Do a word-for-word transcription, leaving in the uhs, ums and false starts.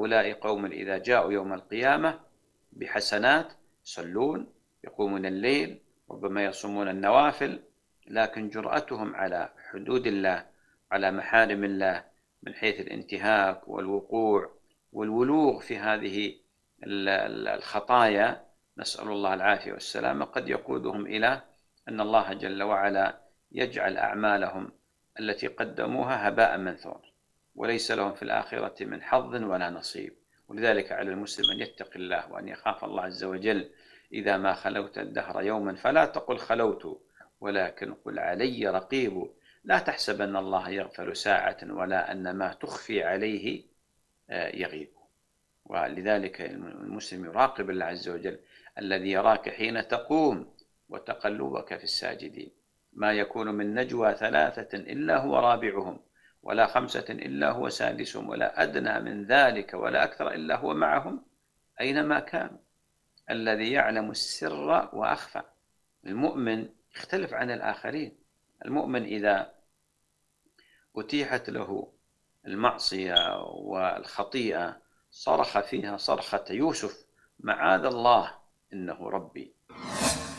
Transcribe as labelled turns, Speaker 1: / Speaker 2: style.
Speaker 1: هؤلاء قوم إذا جاءوا يوم القيامة بحسنات يصلون، يقومون الليل، ربما يصومون النوافل، لكن جرأتهم على حدود الله، على محارم الله، من حيث الانتهاك والوقوع والولوغ في هذه الخطايا، نسأل الله العافية والسلامة، قد يقودهم إلى أن الله جل وعلا يجعل أعمالهم التي قدموها هباء منثور، وليس لهم في الآخرة من حظ ولا نصيب. ولذلك على المسلم أن يتقي الله وأن يخاف الله عز وجل. إذا ما خلوت الدهر يوما فلا تقل خلوت، ولكن قل علي رقيب. لا تحسب أن الله يغفل ساعة، ولا أن ما تخفي عليه يغيب. ولذلك المسلم يراقب الله عز وجل الذي يراك حين تقوم وتقلبك في الساجدين. ما يكون من نجوى ثلاثة إلا هو رابعهم، ولا خمسة إلا هو سادسهم، ولا أدنى من ذلك ولا أكثر إلا هو معهم أينما كانوا. الذي يعلم السر وأخفى. المؤمن يختلف عن الآخرين. المؤمن إذا أتيحت له المعصية والخطيئة صرخ فيها صرخة يوسف: معاذ الله إنه ربي.